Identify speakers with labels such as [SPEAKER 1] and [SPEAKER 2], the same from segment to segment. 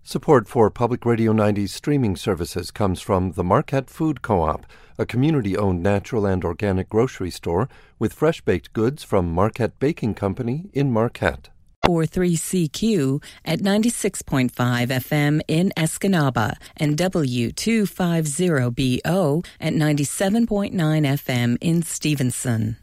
[SPEAKER 1] Support for Public Radio 90's streaming services comes from the Marquette Food Co-op, a community-owned natural and organic grocery store with fresh-baked goods from Marquette Baking Company in Marquette.
[SPEAKER 2] 43CQ at 96.5 FM in Escanaba and W250BO at 97.9 FM in Stevenson.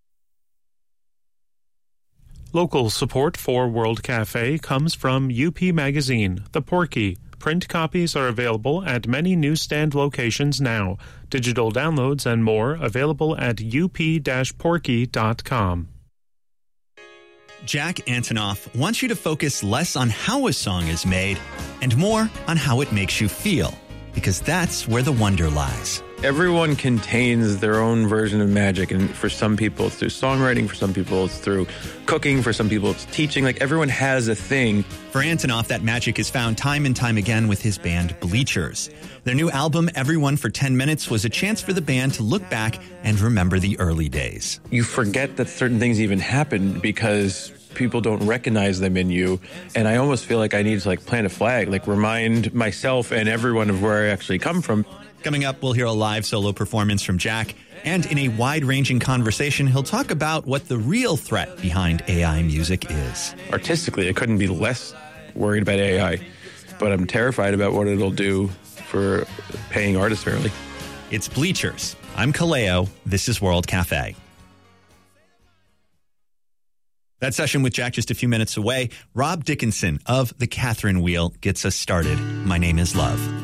[SPEAKER 3] Local support for World Cafe comes from UP Magazine, The Porky. Print copies are available at many newsstand locations now. Digital downloads and more available at up-porky.com.
[SPEAKER 4] Jack Antonoff wants you to focus less on how a song is made and more on how it makes you feel, because that's where the wonder lies.
[SPEAKER 5] Everyone contains their own version of magic, and for some people it's through songwriting, for some people it's through cooking, for some people it's teaching. Like, everyone has a thing.
[SPEAKER 4] For Antonoff, that magic is found time and time again with his band Bleachers. Their new album, Everyone for 10 Minutes, was a chance for the band to look back and remember the early days.
[SPEAKER 5] You forget that certain things even happened because people don't recognize them in you, and I almost feel like I need to plant a flag, remind myself and everyone of where I actually come from.
[SPEAKER 4] Coming up, we'll hear a live solo performance from Jack, and in a wide-ranging conversation, he'll talk about what the real threat behind AI music is.
[SPEAKER 5] Artistically, I couldn't be less worried about AI, but I'm terrified about what it'll do for paying artists fairly.
[SPEAKER 4] It's Bleachers. I'm Kaleo. This is World Cafe. That session with Jack just a few minutes away. Rob Dickinson of The Catherine Wheel gets us started. My name is Love.